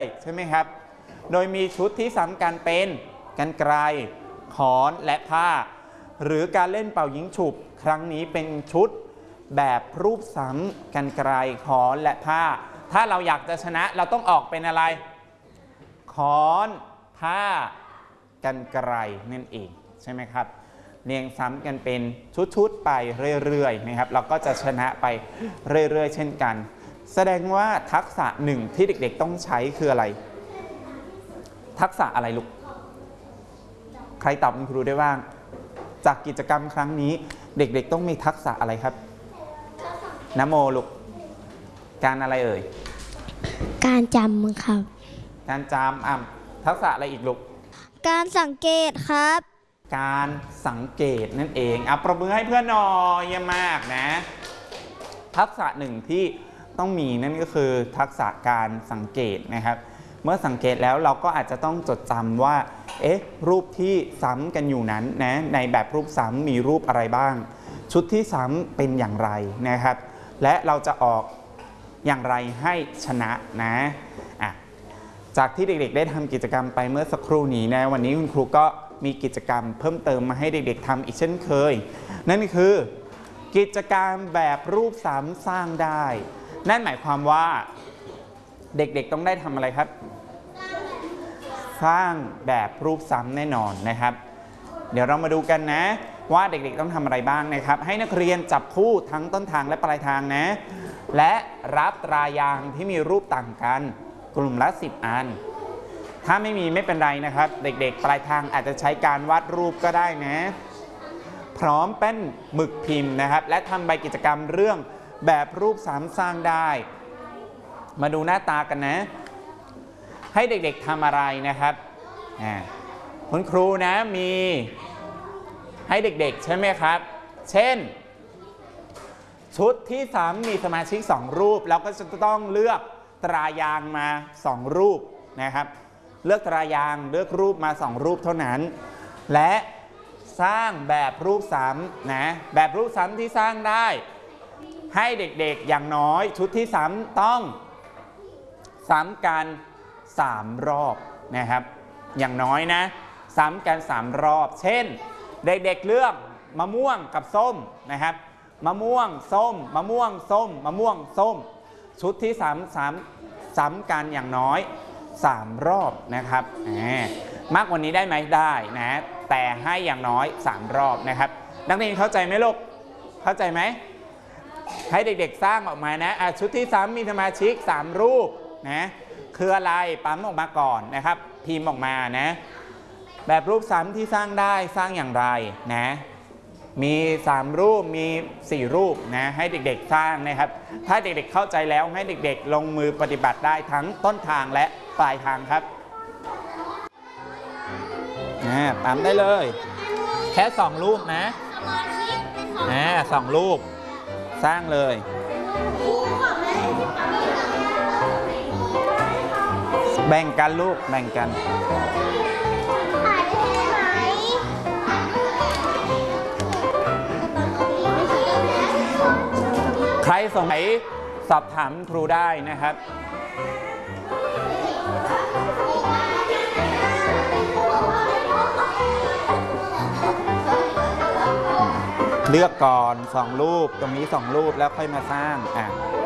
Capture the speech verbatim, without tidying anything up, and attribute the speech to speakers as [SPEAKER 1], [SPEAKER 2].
[SPEAKER 1] ใช่ไหมครับโดยมีชุดที่ซ้ำกันเป็นกรรไกรค้อนและผ้าหรือการเล่นเป่ายิงฉุบครั้งนี้เป็นชุดแบบรูปซ้ำกรรไกรค้อนและผ้าถ้าเราอยากจะชนะเราต้องออกเป็นอะไรค้อนผ้ากรรไกรนั่นเองใช่ไหมครับเรียงซ้ำกันเป็นชุดๆไปเรื่อยๆนะครับเราก็จะชนะไปเรื่อยๆเช่นกันแสดงว่าทักษะหนึ่งที่เด็กๆต้องใช้คืออะไรทักษะอะไรลูกใครตอบคุณครูได้บ้างจากกิจกรรมครั้งนี้เด็กๆต้องมีทักษะอะไรครับนะโมลูกการอะไรเอ่ย
[SPEAKER 2] การจำครับ
[SPEAKER 1] การจำอ่ะทักษะอะไรอีกลูก
[SPEAKER 2] การสังเกตครับ
[SPEAKER 1] การสังเกตนั่นเองอ่ะปรบมือให้เพื่อนหน่อยเยี่ยมมากนะทักษะหนึ่งที่ต้องมีนั่นก็คือทักษะการสังเกตนะครับเมื่อสังเกตแล้วเราก็อาจจะต้องจดจำว่าเอ๊ะรูปที่ซ้ำกันอยู่นั้นนะในแบบรูปซ้ำมีรูปอะไรบ้างชุดที่ซ้ำเป็นอย่างไรนะครับและเราจะออกอย่างไรให้ชนะนะอ่ะจากที่เด็กๆได้ทำกิจกรรมไปเมื่อสักครู่นี้นะวันนี้คุณครูก็มีกิจกรรมเพิ่มเติมมาให้เด็กๆทำอีกเช่นเคยนั่นคือกิจกรรมแบบรูปซ้ำสร้างได้นั่นหมายความว่าเด็กๆต้องได้ทำอะไรครับสร้างแบบรูปซ้ำแน่นอนนะครับเดี๋ยวเรามาดูกันนะว่าเด็กๆต้องทำอะไรบ้างนะครับให้นักเรียนจับคู่ทั้งต้นทางและปลายทางนะและรับตรายางที่มีรูปต่างกันกลุ่มละสิบอันถ้าไม่มีไม่เป็นไรนะครับเด็กๆปลายทางอาจจะใช้การวาดรูปก็ได้นะพร้อมเป็นหมึกพิมพ์นะครับและทำใบกิจกรรมเรื่องแบบรูปซ้ำสร้างได้มาดูหน้าตากันนะให้เด็กๆทำอะไรนะครับคุณครูนะมีให้เด็กๆใช่ไหมครับเช่นชุดที่ซ้ำมีสมาชิกสองรูปแล้วก็จะต้องเลือกตรายางมาสองรูปนะครับเลือกตรายางเลือกรูปมาสองรูปเท่านั้นและสร้างแบบรูปซ้ำนะแบบรูปซ้ำที่สร้างได้ให้เด็กๆอย่างน้อยชุดที่ซ้ำต้องซ้ำกันสามรอบนะครับอย่างน้อยนะซ้ำกันสามรอบเช่นเด็กๆเลือกมะม่วงกับส้มนะครับมะม่วงส้มมะม่วงส้มมะม่วงส้มชุดที่ซ้ำซ้ำซ้ำกันอย่างน้อยสามรอบนะครับมากกว่านี้ได้ไหมได้นะแต่ให้อย่างน้อยสามรอบนะครับนักเรียนเข้าใจไหมลูกเข้าใจไหมให้เด็กๆสร้างออกมานะชุดที่ซ้ำมีสมาชิกสามรูปนะคืออะไรปั๊มออกมาก่อนนะครับพิมพ์ออกมานะแบบรูปซ้ำที่สร้างได้สร้างอย่างไรนะมีสามรูปมีสี่รูปนะให้เด็กๆสร้างนะครับถ้าเด็กๆเข้าใจแล้วให้เด็กๆลงมือปฏิบัติได้ทั้งต้นทางและปลายทางครับนะปั๊มได้เลยแค่สองรูปนะนะสองรูปสร้างเลยแบ่งกันลูกแบ่งกันใครสงสัยสอบถามครูได้นะครับเลือกก่อนสองรูปตรงนี้สองรูปแล้วค่อยมาสร้างอ่ะ